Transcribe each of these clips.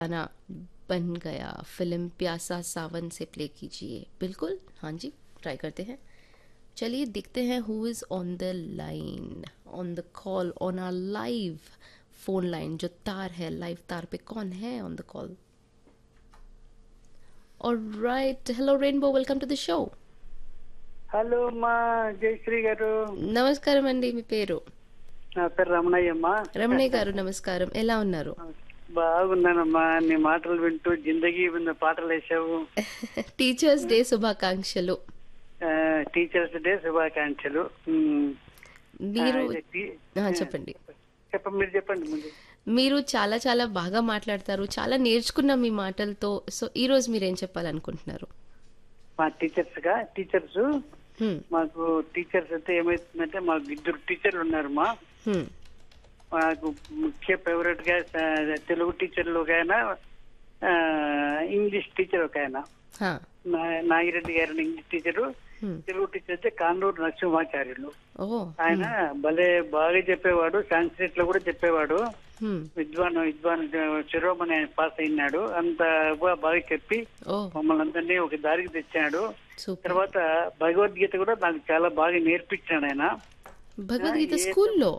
गाना बन गया फिल्म प्यासा सावन से प्ले कीजिए। बिल्कुल, हाँ जी, ट्राई करते हैं। चलिए देखते हैं who is on the line, on the call, on are live phone line. जो तार है, लाइव तार पे कौन है on the call? Alright, hello rainbow, welcome to the show. Hello అమ్మా, జయశ్రీ గారు. నమస్కారం అండి, మీ పేరు? నా పేరు రమణయ్య అమ్మా. రమణయ్య గారు నమస్కారం, ఎలా ఉన్నారు? బాగున్నానమ్మా, నీ మాటలు వింటూ జిందగీ మీద పాటలు వేసావు. టీచర్స్ డే శుభాకాంక్షలు. టీచర్స్ డే శుభాకాంక్షలు. మీరు చెప్పండి. చెప్పండి. మీరు చెప్పండి ముందు. మీరు చాలా చాలా బాగా మాట్లాడతారు, చాలా నేర్చుకున్నాం మీ మాటలతో. సో ఈ రోజు మీరేం చెప్పాలనుకుంటున్నారు? మా టీచర్స్ మాకు టీచర్స్ అయితే ఏమైతుందంటే, మాకు 2 టీచర్లు ఉన్నారు. మాకు ముఖ్య ఫేవరెట్ గా తెలుగు టీచర్లు ఒక ఆయన, ఇంగ్లీష్ టీచర్ ఒక ఆయన. నాగిరెడ్డి గారు ఇంగ్లీష్ టీచరు, తెలుగు టీచర్ అయితే కాండూరు నరసింహాచార్యులు. ఆయన భలే బాగా చెప్పేవాడు, సాంస్క్రిట్ లో కూడా చెప్పేవాడు. విద్వాన్ శిరోమణి ఆయన పాస్ అయినాడు. అంత బాగా చెప్పి మమ్మల్ని అందరినీ ఒక దారికి తెచ్చాడు. తర్వాత భగవద్గీత కూడా నాకు చాలా బాగా నేర్పించాడు ఆయన. భగవద్గీత స్కూల్లోనే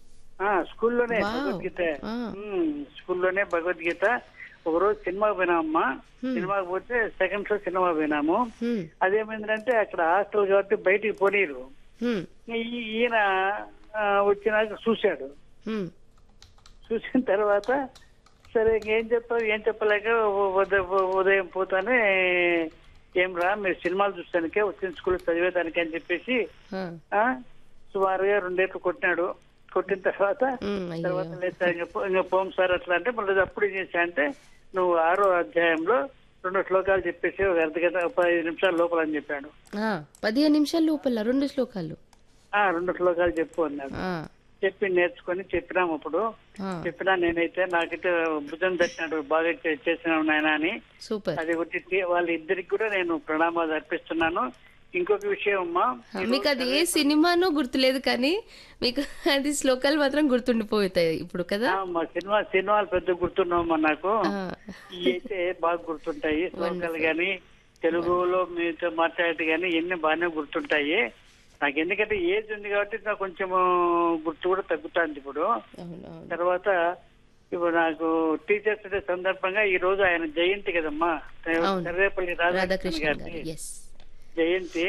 భగవద్గీత. ఒకరోజు సినిమాకి పోయినామమ్మా. సినిమాకి పోతే సెకండ్ షో సినిమా పోయినాము. అదేమైందంటే అక్కడ హాస్టల్ కాబట్టి బయటికి పోనీరు. ఈయన వచ్చినాక చూశాడు. చూసిన తర్వాత సరే ఏం చెప్పలేక ఉదయం పోతానే, ఏం రా మీరు సినిమాలు చూస్తానికే వచ్చిన స్కూల్ చదివేదానికి అని చెప్పేసి సుమారుగా 2 ఏళ్ళు కొట్టినాడు. కొట్టిన తర్వాత లేదా ఇంకా పోం సార్ అట్లా అంటే, మళ్ళీ అప్పుడు ఏం చేశా అంటే, నువ్వు 6వ అధ్యాయంలో 2 శ్లోకాలు చెప్పేసి ఒక అర్ధగంట 15 నిమిషాల లోపల అని చెప్పాడు. 15 నిమిషాల లోపల 2 శ్లోకాలు 2 శ్లోకాలు చెప్పు అన్నాడు. చెప్పి నేర్చుకొని చెప్పినాము. అప్పుడు చెప్పినా నేనైతే నాకైతే భుజం తట్టినాడు, బాగా చేసినావు నాయన అని. అది ఒకటి వాళ్ళిద్దరికి కూడా నేను ప్రణామాలు అర్పిస్తున్నాను. ఇంకొక విషయం అమ్మా, మీకు అది ఏ సినిమానో గుర్తులేదు కానీ మీకు అది శ్లోకాలు మాత్రం గుర్తుండిపోతాయి ఇప్పుడు కదా. మా సినిమాలు పెద్ద గుర్తున్నామమ్మా నాకు. ఇవి అయితే బాగా గుర్తుంటాయి. శ్లోకాలు గాని, తెలుగులో మీతో మాట్లాడేది గాని ఎన్ని బాగానే గుర్తుంటాయి నాకు. ఎందుకంటే ఏజ్ ఉంది కాబట్టి నాకు కొంచెం గుర్తు కూడా తగ్గుతుంది ఇప్పుడు. తర్వాత ఇప్పుడు నాకు టీచర్స్ డే సందర్భంగా ఈ రోజు ఆయన జయంతి కదమ్మా, సర్వేపల్లి రాధాకృష్ణ గారి జయంతి.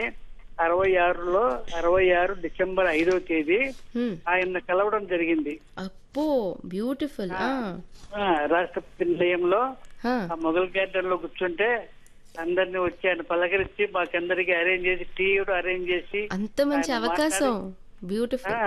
66 డిసెంబర్ 5వ తేదీ ఆయన కలవడం జరిగింది. బ్యూటిఫుల్. రాష్ట్రపతి నిలయంలో మొఘల్ గార్డెన్ లో కూర్చుంటే అందరినీ వచ్చి ఆయన పలకరించి మాకందరికి అరేంజ్ చేసి, టీ కూడా అరేంజ్ చేసి, అంత మంచి అవకాశం. బ్యూటిఫుల్.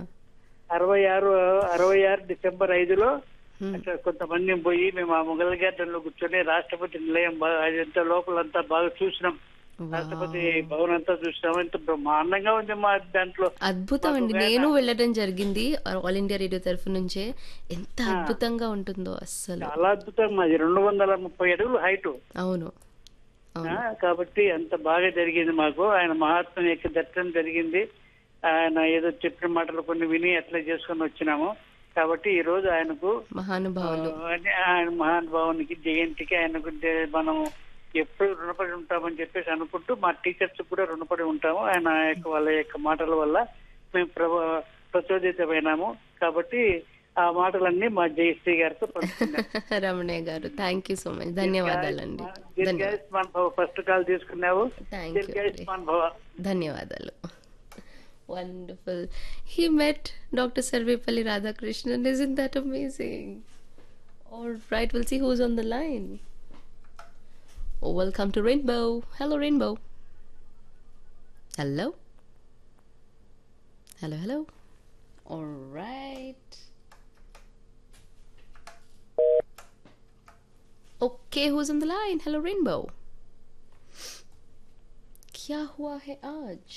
66 డిసెంబర్ 5లో కొంతమంది పోయి మేము ఆ మొఘల్ గార్డెన్ లో కూర్చొని రాష్ట్రపతి నిలయం ఎంత లోపలంతా బాగా చూసినాం. రాష్ట్రపతి భవన్ అంతా చూసినాం. ఎంత బ్రహ్మాండంగా ఉంది మా దాంట్లో. అద్భుతం అండి, నేను వెళ్ళడం జరిగింది ఆల్ ఇండియా రేడియో తరఫు నుంచే. ఎంత అద్భుతంగా ఉంటుందో అస్సలు, చాలా అద్భుతం. అది 230 అడుగులు హైట్. అవును. కాబట్టి అంత బాగా జరిగింది మాకు. ఆయన మహాత్ముని యొక్క దర్శనం జరిగింది. ఆయన ఏదో చెప్పిన మాటలు కొన్ని విని అట్లా చేసుకుని వచ్చినాము. కాబట్టి ఈ రోజు ఆయనకు ఆయన మహానుభావునికి జయంతికి ఆయనకు మనం ఎప్పుడు రుణపడి ఉంటామని చెప్పేసి అనుకుంటూ, మా టీచర్స్ కూడా రుణపడి ఉంటాము. ఆయన వాళ్ళ యొక్క మాటల వల్ల మేము ప్రచోదితమైనాము. కాబట్టి ఆ మాటలన్నీ మా జయశ్రీ గారితో పంచుకున్నాం. రమణయ్య గారు, థ్యాంక్ యూ సో మచ్, ధన్యవాదాలండి. ఫస్ట్ కాల్ తీసుకున్నావు. ధన్యవాదాలు. Wonderful. He met Dr. Sarvepalli Radhakrishnan. Isn't that amazing? All right, we'll see who's on the line. Oh, welcome to Rainbow. Hello, Rainbow. Hello. Hello. All right. Okay, who's on the line? Hello, Rainbow. क्या हुआ है आज?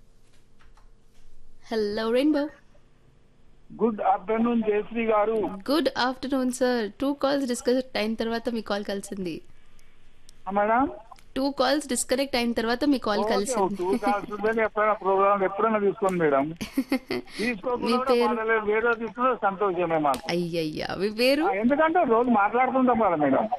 Hello, Rainbow. Good afternoon, Jayashree గారు. Good afternoon, sir. 2 calls discuss time తర్వాత మీ call కలిసింది. Madam 2 calls disconnect అయిన తర్వాత మీ call కలిసింది. 2 కాల్స్ ఎప్పుడైనా ప్రోగ్రామ్ ఎప్పుడైనా తీసుకోండి మేడం. మీ తీసుకోకుండా పేరు? వేరే తీసుకున్న సంతోషమే మాకు. అయ్యయ్యా, మీ పేరు? ఎందుకంటే రోజు మాట్లాడుతుంటాం కదా మేడం.